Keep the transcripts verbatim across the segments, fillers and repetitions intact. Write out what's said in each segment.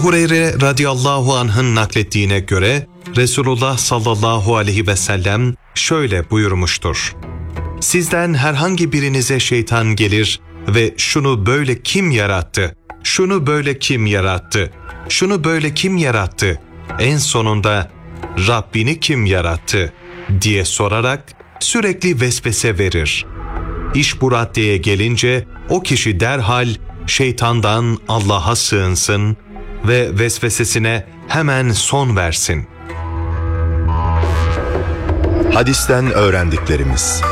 Hureyre radıyallahu anh'ın naklettiğine göre Resulullah sallallahu aleyhi ve sellem şöyle buyurmuştur. Sizden herhangi birinize şeytan gelir ve şunu böyle kim yarattı, şunu böyle kim yarattı, şunu böyle kim yarattı, en sonunda Rabbini kim yarattı diye sorarak sürekli vesvese verir. İş bu raddeye gelince o kişi derhal şeytandan Allah'a sığınsın ve vesvesesine hemen son versin. Hadisten öğrendiklerimiz.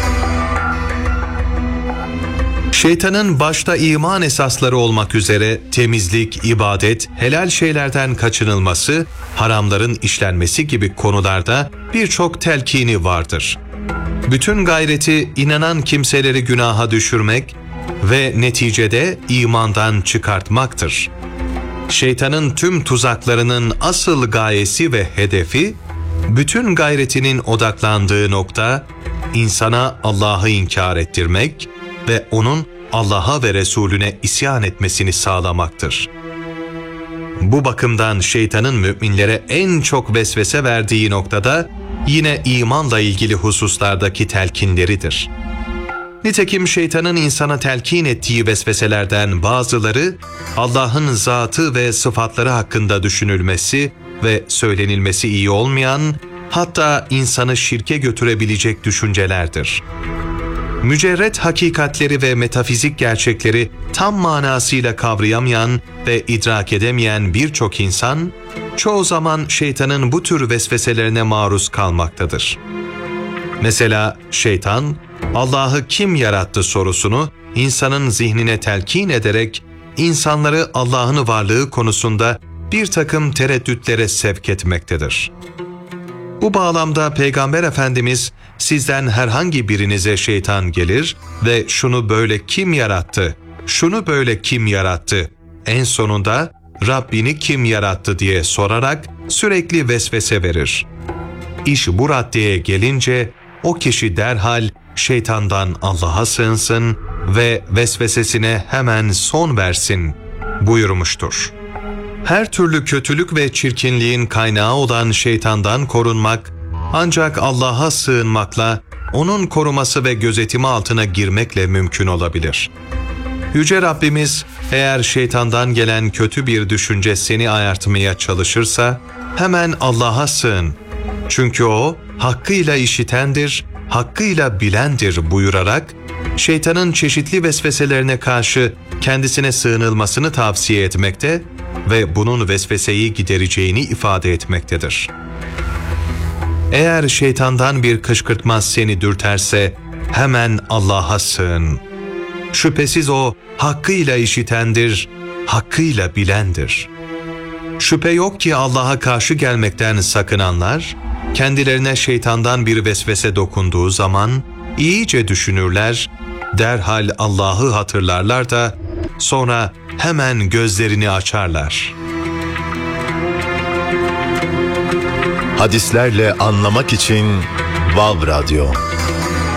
Şeytanın başta iman esasları olmak üzere temizlik, ibadet, helal şeylerden kaçınılması, haramların işlenmesi gibi konularda birçok telkini vardır. Bütün gayreti inanan kimseleri günaha düşürmek ve neticede imandan çıkartmaktır. Şeytanın tüm tuzaklarının asıl gayesi ve hedefi, bütün gayretinin odaklandığı nokta, insana Allah'ı inkar ettirmek ve onun Allah'a ve Resulüne isyan etmesini sağlamaktır. Bu bakımdan şeytanın müminlere en çok vesvese verdiği noktada yine imanla ilgili hususlardaki telkinleridir. Nitekim şeytanın insana telkin ettiği vesveselerden bazıları Allah'ın zatı ve sıfatları hakkında düşünülmesi ve söylenilmesi iyi olmayan, hatta insanı şirke götürebilecek düşüncelerdir. Mücerret hakikatleri ve metafizik gerçekleri tam manasıyla kavrayamayan ve idrak edemeyen birçok insan, çoğu zaman şeytanın bu tür vesveselerine maruz kalmaktadır. Mesela şeytan, Allah'ı kim yarattı sorusunu insanın zihnine telkin ederek, insanları Allah'ın varlığı konusunda bir takım tereddütlere sevk etmektedir. Bu bağlamda Peygamber Efendimiz, sizden herhangi birinize şeytan gelir ve şunu böyle kim yarattı, şunu böyle kim yarattı, en sonunda Rabbini kim yarattı diye sorarak sürekli vesvese verir. İş bu raddeye gelince o kişi derhal şeytandan Allah'a sığınsın ve vesvesesine hemen son versin buyurmuştur. Her türlü kötülük ve çirkinliğin kaynağı olan şeytandan korunmak, ancak Allah'a sığınmakla, onun koruması ve gözetimi altına girmekle mümkün olabilir. Yüce Rabbimiz, eğer şeytandan gelen kötü bir düşünce seni ayartmaya çalışırsa, hemen Allah'a sığın. Çünkü O, hakkıyla işitendir, hakkıyla bilendir buyurarak, şeytanın çeşitli vesveselerine karşı kendisine sığınılmasını tavsiye etmekte ve bunun vesveseyi gidereceğini ifade etmektedir. Eğer şeytandan bir kışkırtma seni dürterse hemen Allah'a sığın. Şüphesiz O hakkıyla işitendir, hakkıyla bilendir. Şüphe yok ki Allah'a karşı gelmekten sakınanlar, kendilerine şeytandan bir vesvese dokunduğu zaman iyice düşünürler, derhal Allah'ı hatırlarlar da sonra hemen gözlerini açarlar. Hadislerle anlamak için Vav Radyo.